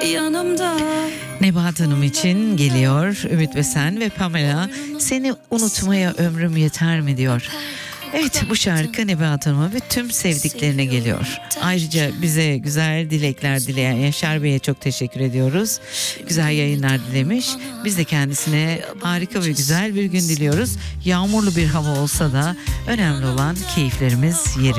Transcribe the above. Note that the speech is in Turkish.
yanımda. Nebahat Hanım için geliyor Ümit Besen ve Pamela, seni unutmaya ömrüm yeter mi diyor. Evet, bu şarkı Nebahat Hanım'a ve tüm sevdiklerine geliyor. Ayrıca bize güzel dilekler dileyen Yaşar Bey'e çok teşekkür ediyoruz. Güzel yayınlar dilemiş. Biz de kendisine harika ve güzel bir gün diliyoruz. Yağmurlu bir hava olsa da önemli olan keyiflerimiz yerinde.